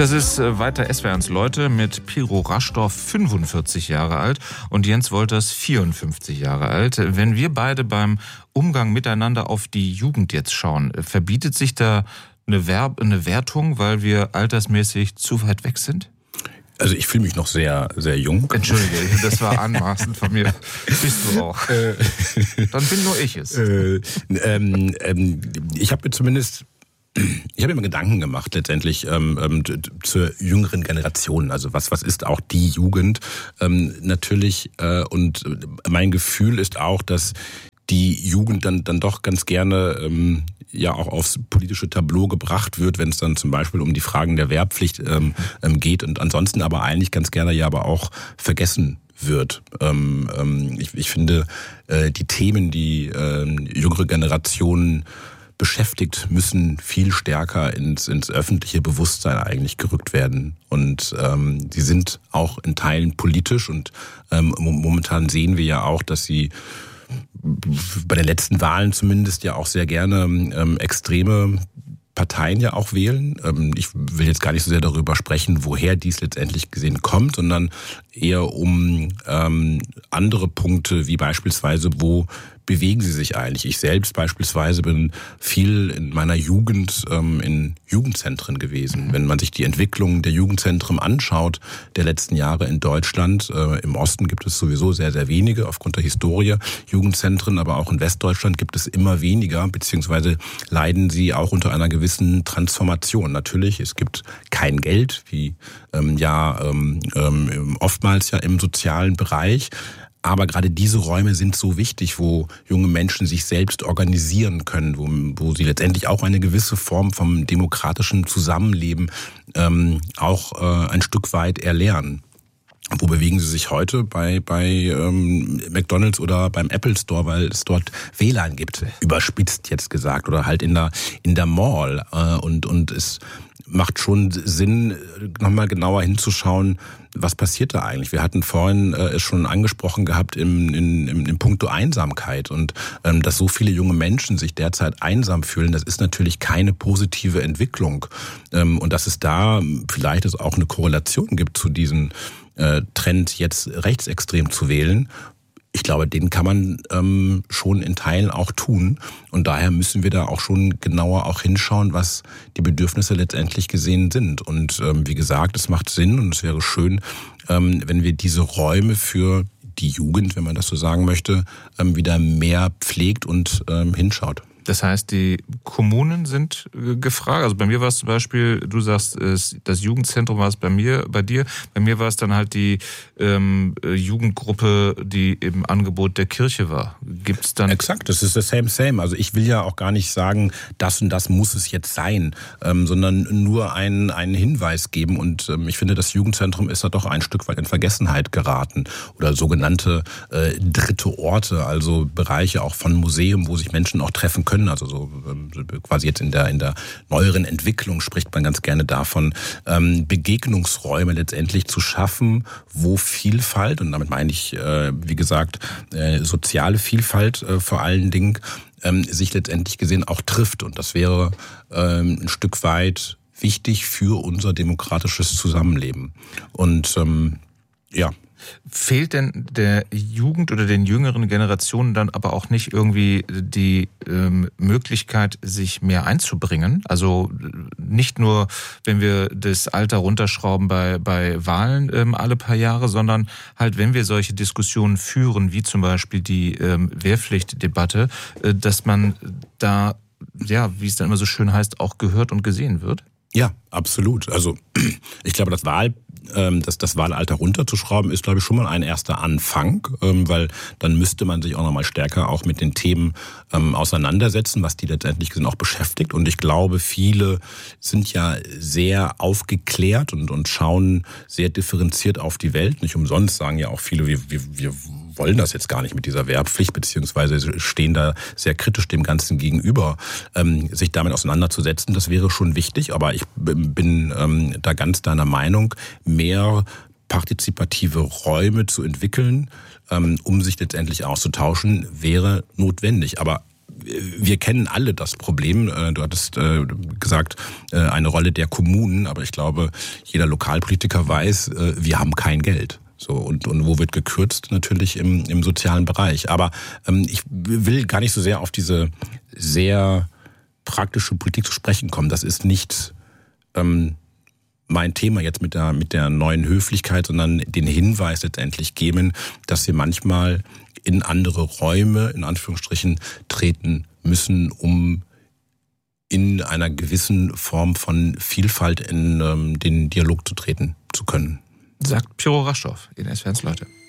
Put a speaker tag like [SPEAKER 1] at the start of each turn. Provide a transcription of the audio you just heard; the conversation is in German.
[SPEAKER 1] Das ist weiter SWR1 Leute mit Piro Raschdorf, 45 Jahre alt, und Jens Wolters, 54 Jahre alt. Wenn wir beide beim Umgang miteinander auf die Jugend jetzt schauen, verbietet sich da eine Wertung, weil wir altersmäßig zu weit weg sind?
[SPEAKER 2] Also ich fühle mich noch sehr, sehr jung.
[SPEAKER 1] Entschuldige, das war anmaßend von mir. Bist du auch. Dann bin nur ich es.
[SPEAKER 2] Ich habe mir immer Gedanken gemacht letztendlich zur jüngeren Generation. Also was ist auch die Jugend? Natürlich, und mein Gefühl ist auch, dass die Jugend dann doch ganz gerne ja auch aufs politische Tableau gebracht wird, wenn es dann zum Beispiel um die Fragen der Wehrpflicht geht, und ansonsten aber eigentlich ganz gerne ja aber auch vergessen wird. Ich finde, die Themen, die jüngere Generationen beschäftigt, müssen viel stärker ins öffentliche Bewusstsein eigentlich gerückt werden. Und sie sind auch in Teilen politisch, und momentan sehen wir ja auch, dass sie bei den letzten Wahlen zumindest ja auch sehr gerne extreme Parteien ja auch wählen. Ich will jetzt gar nicht so sehr darüber sprechen, woher dies letztendlich gesehen kommt, sondern eher um andere Punkte, wie beispielsweise, wo bewegen sie sich eigentlich? Ich selbst beispielsweise bin viel in meiner Jugend in Jugendzentren gewesen. Wenn man sich die Entwicklung der Jugendzentren anschaut, der letzten Jahre in Deutschland, im Osten gibt es sowieso sehr, sehr wenige aufgrund der Historie Jugendzentren, aber auch in Westdeutschland gibt es immer weniger, beziehungsweise leiden sie auch unter einer gewissen Transformation. Natürlich, es gibt kein Geld, wie oftmals ja im sozialen Bereich. Aber gerade diese Räume sind so wichtig, wo junge Menschen sich selbst organisieren können, wo sie letztendlich auch eine gewisse Form vom demokratischen Zusammenleben auch ein Stück weit erlernen. Wo bewegen sie sich heute? Bei McDonald's oder beim Apple Store, weil es dort WLAN gibt, überspitzt jetzt gesagt, oder halt in der Mall. Und es macht schon Sinn, nochmal genauer hinzuschauen, was passiert da eigentlich. Wir hatten vorhin es schon angesprochen gehabt im Puncto Einsamkeit, und dass so viele junge Menschen sich derzeit einsam fühlen, das ist natürlich keine positive Entwicklung. Und dass es da vielleicht auch eine Korrelation gibt zu diesem Trend, jetzt rechtsextrem zu wählen. Ich glaube, den kann man schon in Teilen auch tun. Und daher müssen wir da auch schon genauer auch hinschauen, was die Bedürfnisse letztendlich gesehen sind. Und wie gesagt, es macht Sinn, und es wäre schön, wenn wir diese Räume für die Jugend, wenn man das so sagen möchte, wieder mehr pflegt und hinschaut.
[SPEAKER 1] Das heißt, die Kommunen sind gefragt. Also bei mir war es zum Beispiel, du sagst, das Jugendzentrum war es bei dir. Bei mir war es dann halt die Jugendgruppe, die im Angebot der Kirche war. Gibt's dann?
[SPEAKER 2] Exakt, das ist das same. Also ich will ja auch gar nicht sagen, das und das muss es jetzt sein, sondern nur einen Hinweis geben. Und ich finde, das Jugendzentrum ist da doch ein Stück weit in Vergessenheit geraten. Oder sogenannte dritte Orte, also Bereiche auch von Museum, wo sich Menschen auch treffen können. Also so quasi jetzt in der neueren Entwicklung spricht man ganz gerne davon, Begegnungsräume letztendlich zu schaffen, wo Vielfalt, und damit meine ich, wie gesagt, soziale Vielfalt vor allen Dingen, sich letztendlich gesehen auch trifft. Und das wäre ein Stück weit wichtig für unser demokratisches Zusammenleben. Und
[SPEAKER 1] Fehlt denn der Jugend oder den jüngeren Generationen dann aber auch nicht irgendwie die Möglichkeit, sich mehr einzubringen? Also nicht nur, wenn wir das Alter runterschrauben bei Wahlen alle paar Jahre, sondern halt, wenn wir solche Diskussionen führen, wie zum Beispiel die Wehrpflichtdebatte, dass man da, ja, wie es dann immer so schön heißt, auch gehört und gesehen wird?
[SPEAKER 2] Ja, absolut. Also ich glaube, das Wahlalter runterzuschrauben ist, glaube ich, schon mal ein erster Anfang, weil dann müsste man sich auch noch mal stärker auch mit den Themen auseinandersetzen, was die letztendlich gesehen auch beschäftigt. Und ich glaube, viele sind ja sehr aufgeklärt und schauen sehr differenziert auf die Welt. Nicht umsonst sagen ja auch viele, wir wollen das jetzt gar nicht mit dieser Wehrpflicht, beziehungsweise stehen da sehr kritisch dem Ganzen gegenüber. Sich damit auseinanderzusetzen, das wäre schon wichtig, aber ich bin da ganz deiner Meinung, mehr partizipative Räume zu entwickeln, um sich letztendlich auszutauschen, wäre notwendig. Aber wir kennen alle das Problem. Du hattest gesagt, eine Rolle der Kommunen, aber ich glaube, jeder Lokalpolitiker weiß, wir haben kein Geld. So, und wo wird gekürzt? Natürlich im sozialen Bereich. Aber ich will gar nicht so sehr auf diese sehr praktische Politik zu sprechen kommen. Das ist nicht mein Thema jetzt mit der neuen Höflichkeit, sondern den Hinweis letztendlich geben, dass wir manchmal in andere Räume, in Anführungsstrichen, treten müssen, um in einer gewissen Form von Vielfalt in den Dialog zu treten zu können.
[SPEAKER 1] Sagt Piero Raschdorf in SWR1 Leute.